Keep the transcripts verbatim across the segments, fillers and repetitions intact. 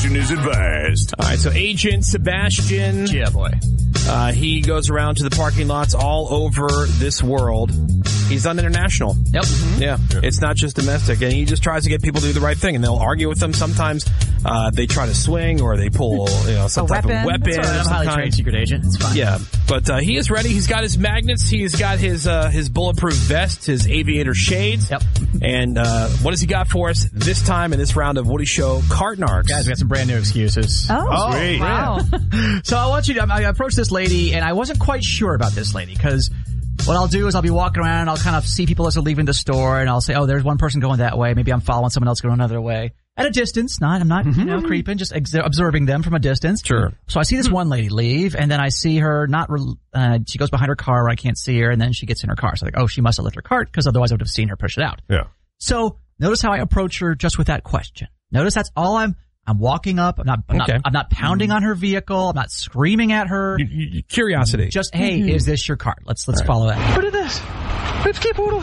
Caution is advised. All right, so Agent Sebastian. Yeah, boy. Uh, he goes around to the parking lots all over this world. He's done international. Yep. Mm-hmm. Yeah. yeah. It's not just domestic. And he just tries to get people to do the right thing. And they'll argue with them. Sometimes uh, they try to swing or they pull you know, some a type weapon. of weapon. That's right, I'm a highly trained secret agent. It's fine. Yeah. But uh, he is ready. He's got his magnets. He's got his uh, his bulletproof vest, his aviator shades. Yep. And uh, what has he got for us this time in this round of Woody Show Cart Narcs? Guys, we got some brand new excuses. Oh, oh sweet. Wow. So I want you to, I approached this lady and I wasn't quite sure about this lady because what I'll do is I'll be walking around and I'll kind of see people as they're leaving the store and I'll say, oh, there's one person going that way. Maybe I'm following someone else going another way. At a distance, not, I'm not, mm-hmm. you know, creeping, just ex- observing them from a distance. Sure. So I see this one lady leave and then I see her not, re- uh, she goes behind her car where I can't see her and then she gets in her car. So I'm like, oh, she must have left her cart because otherwise I would have seen her push it out. Yeah. So notice how I approach her just with that question. Notice that's all I'm, I'm walking up. I'm not, I'm, okay. not, I'm not pounding on her vehicle. I'm not screaming at her. You, you, curiosity. Just, hey, Mm-hmm. is this your cart? Let's, let's right. follow that. Who did this? Fifty poodle.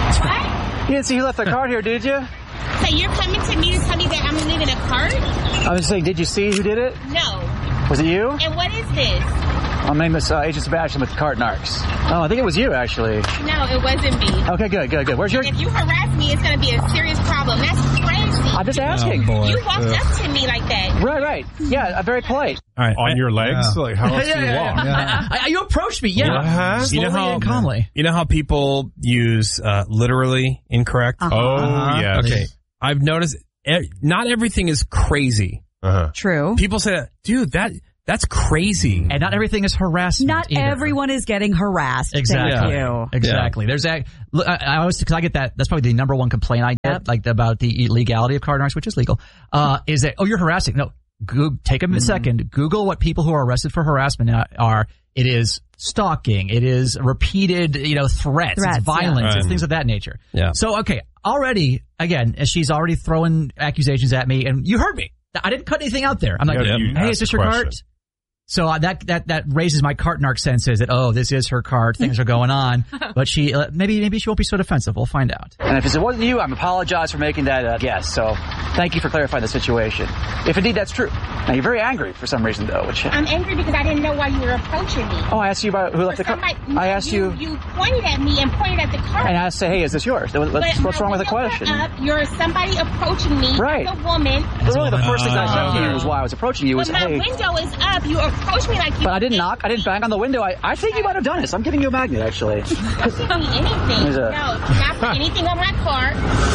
You didn't see who left the cart here, did you? So you're coming to me to tell me that I'm leaving a cart? I was saying, did you see who did it? No. Was it you? And what is this? My name is uh, Agent Sebastian with the Cart Narcs. Oh, I think it was you, actually. No, it wasn't me. Okay, good, good, good. Where's your... If you harass me, it's going to be a serious problem. That's crazy. I'm just asking. Oh, you walked uh. up to me like that. Right, right. Yeah, very polite. All right. On your legs? Yeah. Like, how else yeah, do you yeah, walk? yeah. I, I, you approached me, yeah. Uh-huh. Slowly You know how, and calmly. You know how people use uh, literally incorrect? Uh-huh. Oh, uh-huh. yeah. Okay. I've noticed e- not everything is crazy. Uh-huh. True. People say, that, dude, that that's crazy. And not everything is harassment. Not either. everyone is getting harassed. Exactly. Thank you. Exactly. Yeah. There's that. I, I always, because I get that. That's probably the number one complaint I get, yep. like about the illegality of cart narcs, which is legal. Uh, is that oh, you're harassing? No. Go, take a mm-hmm. second. Google what people who are arrested for harassment are. It is stalking. It is repeated, you know, threats. threats it's violence. Yeah. Right. It's things of that nature. Yeah. So okay, already again, she's already throwing accusations at me, and you heard me. I didn't cut anything out there. I'm like, yeah, hey, is this your question. cart? So uh, that that that raises my cart narc senses that oh, this is her cart. Things are going on, but she uh, maybe maybe she won't be so defensive. We'll find out. And if it wasn't you, I apologize for making that uh, guess. So thank you for clarifying the situation. If indeed that's true. Now you're very angry for some reason though. Which I'm angry because I didn't know why you were approaching me. Oh, I asked you about who left the cart. No, I asked you, you. You pointed at me and pointed at the cart. And I said, hey, is this yours? What's, what's wrong with the question? Up, you're somebody approaching me. Right. As a woman. But really, the first thing I said to Uh, you was why I was approaching you was, when my hey. window is up, you approach me like you. But I didn't knock. I didn't bang on the window. I, I think you might have done this. I'm giving you a magnet, actually. Don't give me anything. A... No, not put anything on my car.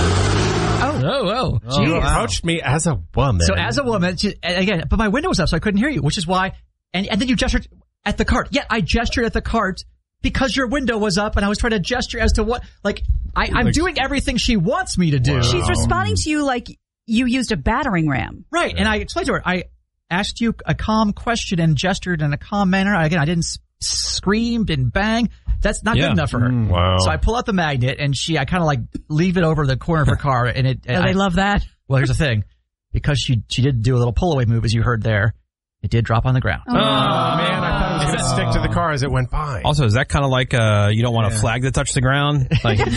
Oh, oh, oh. You Jeez. approached me as a woman. So as a woman, she, again, but my window was up, so I couldn't hear you, which is why, and, and then you gestured at the cart. Yeah, I gestured at the cart because your window was up, and I was trying to gesture as to what, like, I, I'm like, doing everything she wants me to do. Wow. She's responding to you like you used a battering ram. Right, and I explained to her, I asked you a calm question and gestured in a calm manner. Again, I didn't s- scream, didn't bang. That's not yeah. good enough for her. Mm, wow. So I pull out the magnet, and she, I kind of like leave it over the corner of her car, and it. Oh, I, they love that. Well, here's the thing. Because she she did do a little pull away move, as you heard there, it did drop on the ground. Oh, man, I thought it was going to stick to the car as it went by. Also, is that kind of like uh, you don't want yeah. a flag to touch the ground? Like, uh,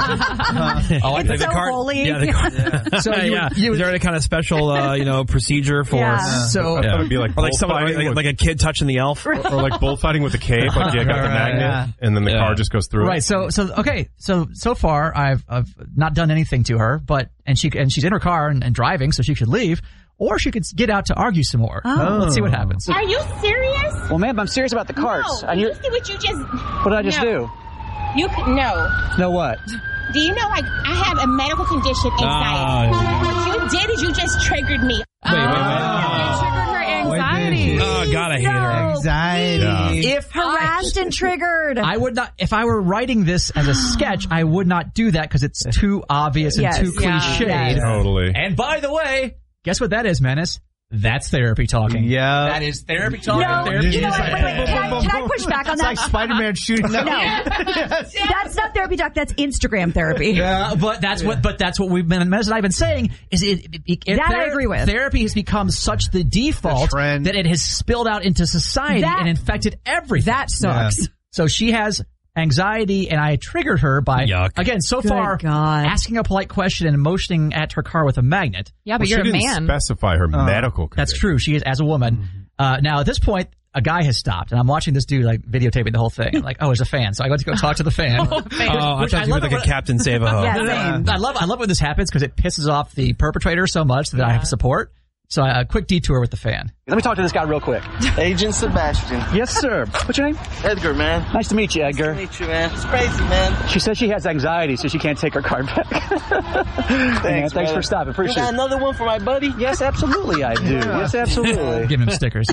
oh, I think so the cart. holy. Yeah, the cart. Yeah. So you, yeah, you, is there any kind of special uh, you know procedure for? Yeah. So I thought it'd be like or like someone like, with, like a kid touching the elf, or like bullfighting with a cape. Like you got the magnet, yeah. and then the Yeah. car just goes through. Right. It. So so okay. So so far I've I've not done anything to her, but and she and she's in her car and, and driving, so she should leave. Or she could get out to argue some more. Oh. Let's see what happens. Are you serious? Well, ma'am, I'm serious about the carts. No. And You you, see what you just. what did I just no. do? You c- no. No what? Do you know, like, I have a medical condition, anxiety. Oh. What you did is you just triggered me. Wait, wait, wait. It triggered her anxiety. Oh God, I hate her. Anxiety. Yeah. If Harassed and triggered. I would not, if I were writing this as a sketch, I would not do that because it's too obvious and Yes. too Yeah. cliched. Yes. Totally. And by the way, guess what that is, Menace? That's therapy talking. Yeah. That is therapy talking. No, therapy you know is what? like- Wait, wait. Can I, can I push back on It's that? like Spider-Man shooting. No. That's not therapy doc. That's Instagram therapy. Yeah, but that's what. But that's what we've been. Menace and I've been saying is it. it, it That I ther- agree with. Therapy has become such the default The trend. that it has spilled out into society That- and infected everything. That sucks. Yeah. So she has anxiety, and I triggered her by, Yuck. again, so Good far, God. asking a polite question and motioning at her car with a magnet. Yeah, but Well, you're she a didn't man. specify her medical condition. That's true. She is, as a woman. Uh, now, at this point, a guy has stopped, and I'm watching this dude, like, videotaping the whole thing. I'm like, oh, there's a fan. So I go to go talk to the fan. Oh, I Which thought I you were love like it a when- Captain Save-A-Ho. Yeah, No, no, same. no. I love I love when this happens because it pisses off the perpetrator so much that I have support. So a quick detour with the fan. Let me talk to this guy real quick. Agent Sebastian. Yes, sir. What's your name? Edgar, man. Nice to meet you, Edgar. Nice to meet you, man. It's crazy, man. She says she has anxiety, so she can't take her card back. Thanks, Thanks brother. for stopping. You Appreciate got it. another one for my buddy? Yes, absolutely, I do. Yes, absolutely. Giving him stickers,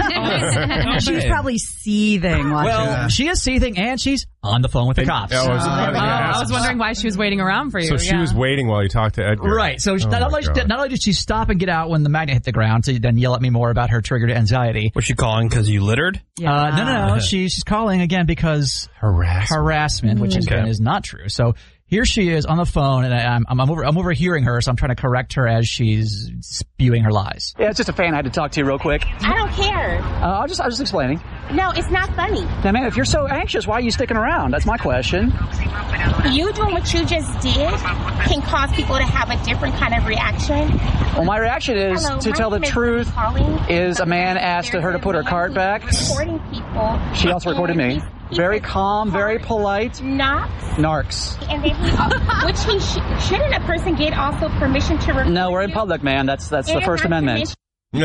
yeah. She's probably seething. Watching Well, that. she is seething, and she's on the phone with the cops. I was, I was Oh, gonna I ask. was wondering why she was waiting around for you. So she yeah. was waiting while you talked to Edgar. Right. So she, Oh not, my only, God. not only did she stop and get out when the magnet hit the ground to then yell at me more about her triggered anxiety. What's she calling? Because you littered? Uh, no, no, no. She, she's calling again because Harassment. harassment, which is, Okay. is not true. So here she is on the phone, and I, I'm, I'm, over, I'm overhearing her, so I'm trying to correct her as she's spewing her lies. Yeah, it's just a fan I had to talk to real quick. I don't care. Uh, I'll just, I was just explaining. No, it's not funny. Now, man, if you're so anxious, why are you sticking around? That's my question. You doing what you just did can cause people to have a different kind of reaction. Well, my reaction is, Hello, to my tell the name is truth, Colleen. is a man asked her to put her card back. Recording people. She also recorded me. And he's- he's Very a calm, very polite. Knox. Narcs. And then he, uh, which he sh- shouldn't a person get also permission to record? No, we're in you? public, man. That's that's And the First have Amendment. permission-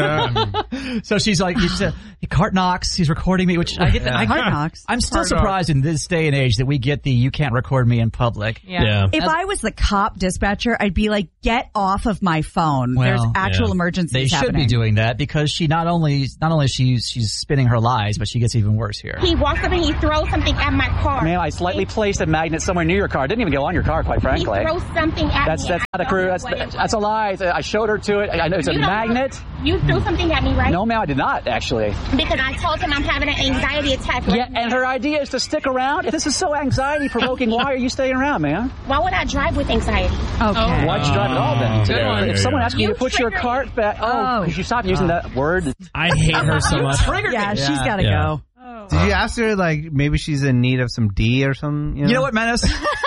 Yeah. So she's like, she said, Cart Knox, he's recording me, which I get. I, Cart Knox. I'm still Cart surprised in this day and age that we get the you can't record me in public. Yeah. If I was the cop dispatcher, I'd be like, get off of my phone. Well, There's actual yeah. emergencies They should happening. be doing that because she not only not only she's she's spinning her lies, but she gets even worse here. He walks up and he throws something at my car. Ma'am, I slightly placed a magnet somewhere near your car. Didn't even go on your car, quite He frankly. throws something at That's me. that's I not a don't crew. know That's what it that's a was. lie. I showed her to it. I know it's a You don't know- magnet. You threw something at me, right? No, ma'am, I did not actually. Because I told him I'm having an anxiety attack. right Yeah, now. and her idea is to stick around. If this is so anxiety provoking, why are you staying around, man? Why would I drive with anxiety? Okay. Why'd you drive at all then? Good Yeah, one. yeah, If someone yeah. asks you You to put your triggered cart back, oh, Oh. could you stop using that word? I hate her so much. Yeah, she's got to Yeah. go. Oh. Did you ask her, like, maybe she's in need of some D or something? You know what, Menace?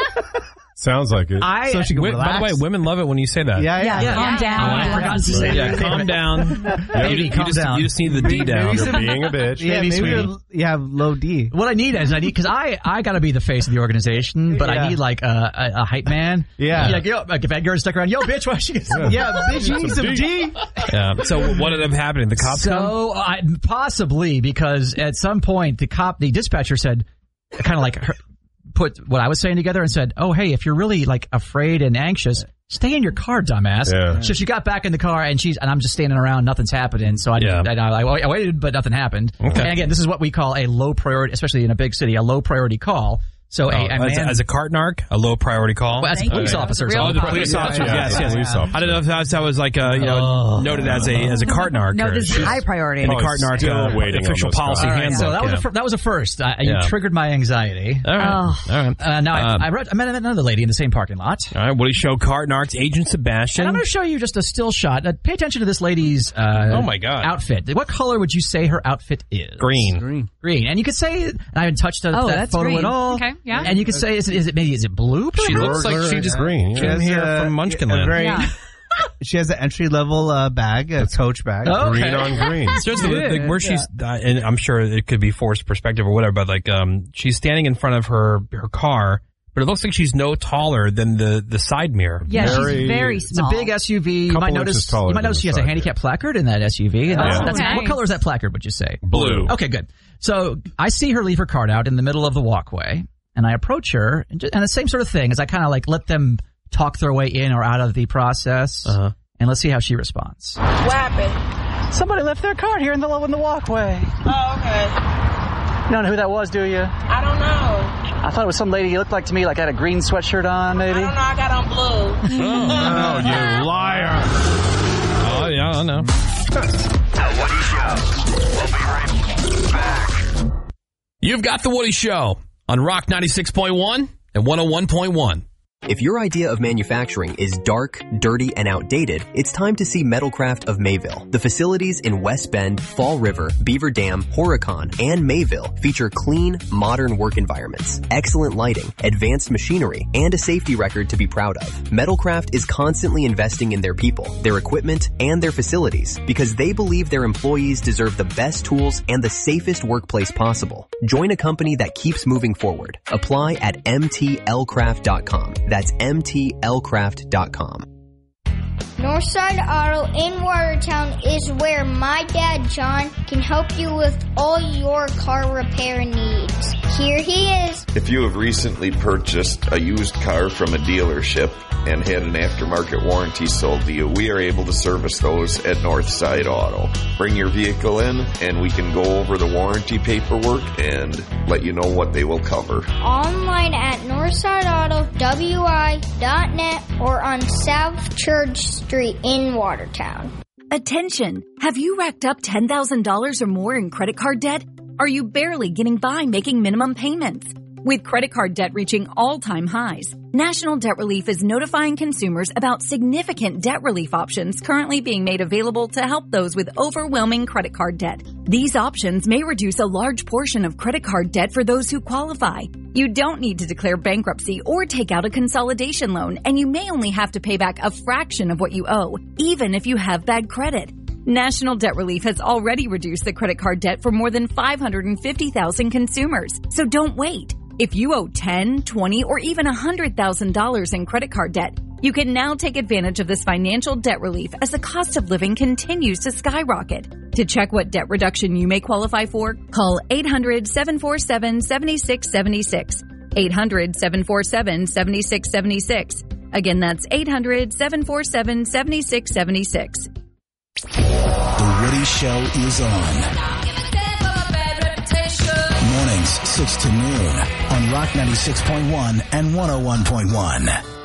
Sounds like it. I So she can Wi- by the relax. way, women love it when you say that. Yeah, yeah. Yeah, calm Oh, I down. forgot to say Yeah, that. calm down. Baby, you, calm just, down. you just need the D down. You're being a bitch. Yeah, Maybe, maybe sweetie. you're- you have low D. What I need is I need because I I got to be the face of the organization, but I Yeah. need like a, a, a hype man. Yeah. like, yo, like if Edgar stuck around, yo, bitch, why she? Yeah, bitch, you need some D. Yeah. So what ended up happening? The cops come? So I, possibly because at some point the cop, the dispatcher said, kind of like her, put what I was saying together and said, "Oh, hey, if you're really like afraid and anxious, stay in your car, dumbass." Yeah. So she got back in the car and she's and I'm just standing around, nothing's happening. So I Yeah. I, I, I waited, but nothing happened. Okay. And again, this is what we call a low priority, especially in a big city, a low priority call. So a, Oh, a as, man, as a cart narc, a low priority call. well, as a police you. officer, Real so Oh, the police Yeah, officers. yeah, yes, yeah, yes. police officer. I don't know if that, that was like uh, you know Oh. noted as a as a cart narc. No, or this is she's high priority. in the Oh, cart narc still uh, waiting on official those policy cards. All right, handbook. so that was yeah. a fir- that was a first. Uh, You Yeah. triggered my anxiety. All right. Oh. All right. Uh, now Um, I, I, read, I met another lady in the same parking lot. All right. Woody Show cart narcs Agent Sebastian. And I'm going to show you just a still shot. Uh, pay attention to this lady's uh, Oh, my God. outfit. What color would you say her outfit is? Green. Green. Green. And you could say, and I haven't touched the, Oh, that that's photo green. at all. Okay, yeah. And you could say, is it, is it maybe is it blue? She perhaps? looks like she just green. came Yeah. here a- from a Munchkinland. very- Yeah. She has an entry level uh, bag, a coach bag. Oh, Green okay. on green. Seriously, like, where she's, uh, and I'm sure it could be forced perspective or whatever, but like, um, she's standing in front of her her car, but it looks like she's no taller than the the side mirror. Yeah, Very- she's very It's a small. big S U V. You Couple might inches notice. taller You might than notice the she has a side, handicap yeah. placard in that S U V. And that's, Oh, that's, nice. What color is that placard? Would you say? Blue. Okay, good. So I see her leave her card out in the middle of the walkway, and I approach her, and, just, and the same sort of thing as I kind of like let them talk their way in or out of the process, Uh-huh. and let's see how she responds. What happened? Somebody left their card here in the in the walkway. Oh, okay. You don't know who that was, do you? I don't know. I thought it was some lady you looked like to me, like had a green sweatshirt on, maybe. I don't know. I got on blue. Oh, you liar. Oh yeah, I know. You've got the Woody Show on Rock ninety-six point one and one oh one point one. If your idea of manufacturing is dark, dirty, and outdated, it's time to see Metalcraft of Mayville. The facilities in West Bend, Fall River, Beaver Dam, Horicon, and Mayville feature clean, modern work environments, excellent lighting, advanced machinery, and a safety record to be proud of. Metalcraft is constantly investing in their people, their equipment, and their facilities because they believe their employees deserve the best tools and the safest workplace possible. Join a company that keeps moving forward. Apply at M T L craft dot com. That's M T L craft dot com. Northside Auto in Watertown is where my dad, John, can help you with all your car repair needs. Here he is. If you have recently purchased a used car from a dealership and had an aftermarket warranty sold to you, we are able to service those at Northside Auto. Bring your vehicle in and we can go over the warranty paperwork and let you know what they will cover. Online at northside auto w i dot net or on South Church Street in Watertown. Attention! Have you racked up ten thousand dollars or more in credit card debt? Are you barely getting by making minimum payments? With credit card debt reaching all-time highs, National Debt Relief is notifying consumers about significant debt relief options currently being made available to help those with overwhelming credit card debt. These options may reduce a large portion of credit card debt for those who qualify. You don't need to declare bankruptcy or take out a consolidation loan, and you may only have to pay back a fraction of what you owe, even if you have bad credit. National Debt Relief has already reduced the credit card debt for more than five hundred fifty thousand consumers, so don't wait. If you owe ten thousand dollars, twenty thousand dollars, or even one hundred thousand dollars in credit card debt, you can now take advantage of this financial debt relief as the cost of living continues to skyrocket. To check what debt reduction you may qualify for, call eight hundred, seven four seven, seven six seven six. eight hundred, seven four seven, seven six seven six. Again, that's eight hundred, seven four seven, seven six seven six. The Woody Show is on. Mornings, six to noon on Rock ninety-six point one and one oh one point one.